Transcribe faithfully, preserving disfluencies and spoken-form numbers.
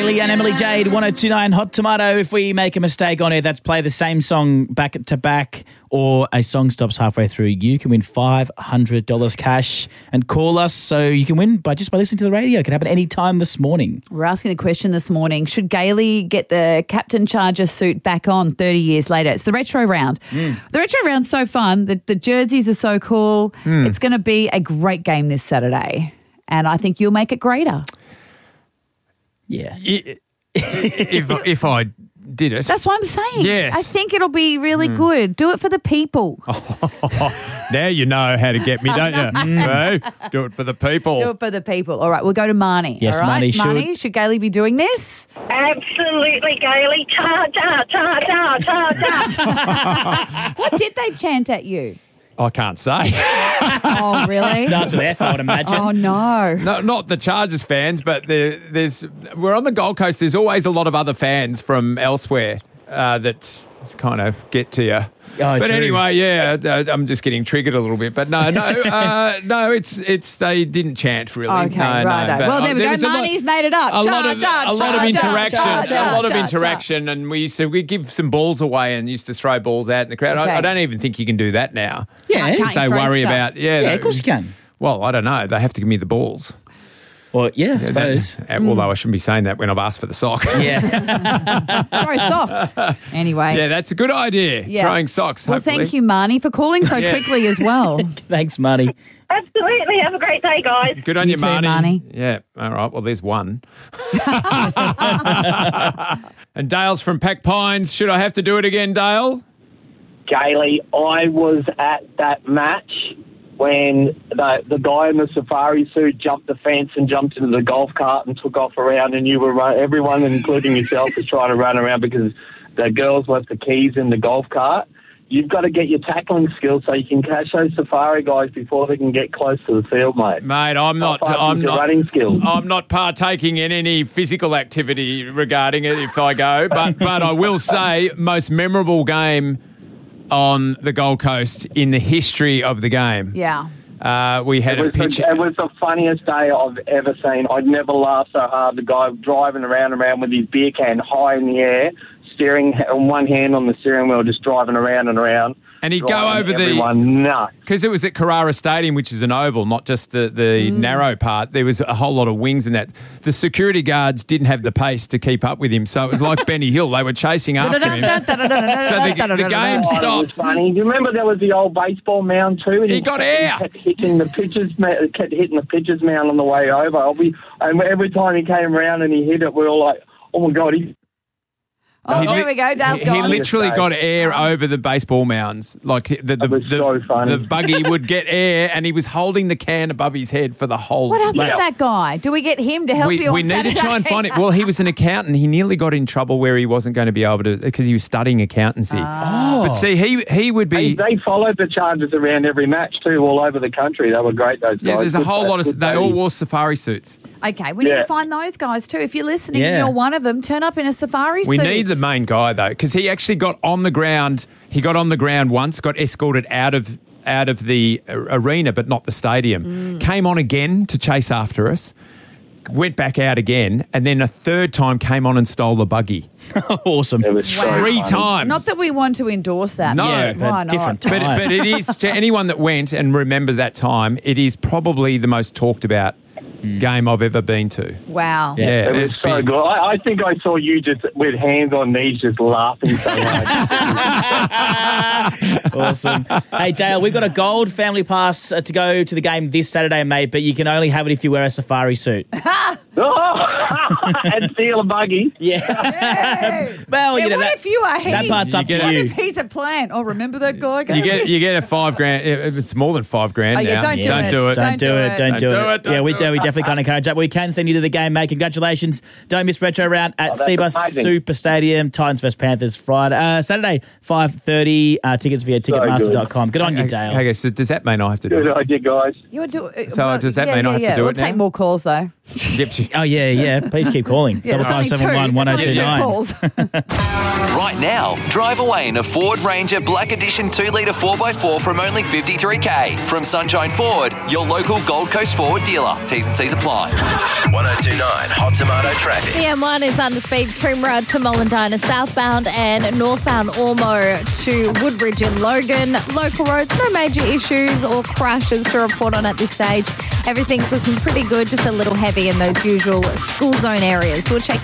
Gailey and Emily Jade, one oh two point nine Hot Tomato. If we make a mistake on it, that's play the same song back to back or a song stops halfway through, you can win five hundred dollars cash and call us so you can win by just by listening to the radio. It can happen any time this morning. We're asking the question this morning, should Gailey get the Captain Charger suit back on thirty years later? It's the retro round. Mm. The retro round's so fun. The, the jerseys are so cool. Mm. It's going to be a great game this Saturday, and I think you'll make it greater. Yeah. if if I did it. That's what I'm saying. Yes. I think it'll be really mm. good. Do it for the people. Oh, now you know how to get me, don't you? No, do it for the people. Do it for the people. All right, we'll go to Marnie. Yes, all right? Marnie should. Marnie, should Gailey be doing this? Absolutely, Gailey. Ta, ta, ta, ta, ta, ta. What did they chant at you? I can't say. Oh, really? Starts with F, I would imagine. Oh, no. No, not the Chargers fans, but there, there's we're on the Gold Coast. There's always a lot of other fans from elsewhere uh, that kind of get to you. Oh, but true. anyway, yeah, uh, I'm just getting triggered a little bit. But no, no, uh, no, it's it's they didn't chant really. Okay, no, right. no, but, well, there we uh, go. was a lot- Marnie's made it up. A Cha, lot of cha, a lot cha, of cha, interaction, cha, cha, a lot of cha, interaction, and we used to we give some balls away and used to throw balls out in the crowd. Okay. I, I don't even think you can do that now. Yeah. Can't you they throw worry stuff? about yeah. Yeah, they- of course you can. Well, I don't know. They have to give me the balls. Well, yeah, I suppose. Uh, Although I shouldn't be saying that when I've asked for the sock. Yeah. Throw socks. Anyway. Yeah, that's a good idea. Yeah. Throwing socks, Well, hopefully. thank you, Marnie, for calling so Yeah. quickly as well. Thanks, Marnie. Absolutely. Have a great day, guys. Good on You you, too, Marnie. Marnie. Yeah, all right. Well, there's one. And Dale's from Pack Pines. Should I have to do it again, Dale? Gailey, I was at that match when the the guy in the safari suit jumped the fence and jumped into the golf cart and took off around, and you were run, everyone, including yourself, was trying to run around because the girls left the keys in the golf cart. You've got to get your tackling skills so you can catch those safari guys before they can get close to the field, mate. Mate, I'm not. How fast I'm is your not. running skills? I'm not partaking in any physical activity regarding it if I go. But but I will say, most memorable game on the Gold Coast in the history of the game. Yeah. Uh, we had It a was, pitch. the, it was the funniest day I've ever seen. I'd never laughed so hard. The guy driving around and around with his beer can high in the air, steering on one hand on the steering wheel, just driving around and around. And he'd go driving over the- everyone nuts. Because it was at Carrara Stadium, which is an oval, not just the, the Mm. narrow part. There was a whole lot of wings in that. The security guards didn't have the pace to keep up with him, so it was like Benny Hill. They were chasing after him. So the, the game Oh, it was stopped. funny. Do you remember there was the old baseball mound too? And He got kept, air. He kept hitting the pitchers, ma- kept hitting the pitchers mound on the way over. I'll be, and every time he came around and he hit it, we were all like, "Oh my god!" He, Oh, He there li- we go. Dale's He, gone. he literally got air over the baseball mounds. Like the the, That was the, so funny. the buggy would get air, and he was holding the can above his head for the whole. What happened lap. to that guy? Do we get him to help we you on we need to Saturday? try and find it. Well, he was an accountant. He nearly got in trouble where he wasn't going to be able to because he was studying accountancy. Ah. But see, he he would they, be. they followed the Chargers around every match too, all over the country. They were great. Those guys. Yeah, there's a Good- whole lot of. good They all buddies. wore safari suits. Okay, we need Yeah. to find those guys too. If you're listening Yeah. and you're one of them, turn up in a safari We suit. need the main guy though, because he actually got on the ground. He got on the ground once, got escorted out of out of the uh, arena, but not the stadium. Came on again to chase after us. Went back out again, and then a third time came on and stole the buggy. Awesome. It was so Wow. Three funny. times. Not that we want to endorse that. No. but Yeah, but why not? different But, time. but it is, to anyone that went and remember that time, it is probably the most talked about game I've ever been to. Wow. Yeah, It was it's so big. good. I, I think I saw you just with hands on knees, just laughing so hard. Awesome. Hey, Dale, we've got a gold family pass uh, to go to the game this Saturday, mate, but you can only have it if you wear a safari suit. Oh, and steal a buggy. Yeah. Hey. Well, Yeah, you know, what that, if you are he? that part's You up get to it. you. What if he's a plant? Oh, remember that guy? You get you get a five grand. If it's more than five grand Oh, yeah, now. don't do don't it. do it. Don't do it. Don't do it. Don't Yeah, we do do. it. We definitely can't encourage that. But we can send you to the game, mate. Congratulations. Don't miss Retro Round at Oh, that's Seabus amazing. Super Stadium. Titans versus Panthers Friday, uh, Saturday, five thirty. Uh, tickets via ticketmaster dot com. Good on you, Dale. Okay, so does that mean I have to do Good it? idea, guys. You would do it. So does that yeah, mean yeah, I have to yeah. do we'll it take now? more calls though. Yep. she- Oh, yeah, yeah. Please keep calling. Yeah, Double there's only five two. seven one one There's oh only two two nine. calls. Right now, drive away in a Ford Ranger Black Edition two litre four by four from only fifty-three K from Sunshine Ford. your local Gold Coast Ford dealer. T's and C's apply. one oh two point nine Hot Tomato Traffic. The M one is under speed Coomera to Mollendina southbound and northbound Ormo to Woodbridge and Logan. Local roads, no major issues or crashes to report on at this stage. Everything's looking pretty good, just a little heavy in those usual school zone areas. We'll check